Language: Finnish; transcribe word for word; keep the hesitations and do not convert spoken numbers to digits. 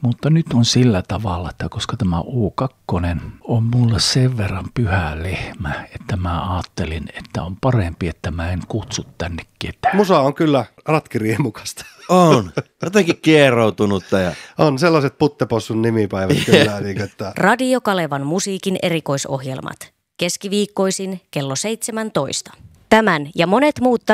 Mutta nyt on sillä tavalla, että koska tämä U kaksi on mulla sen verran pyhä lehmä, että mä ajattelin, että on parempi, että mä en kutsu tänne ketään. Musa on kyllä ratkiriemukasta. On. Jotenkin kieroutunutta. Ja... On sellaiset puttepossun nimipäivät kyllä. Niin, että... Radio Kalevan musiikin erikoisohjelmat. Keskiviikkoisin kello seitsemäntoista. Tämän ja monet muut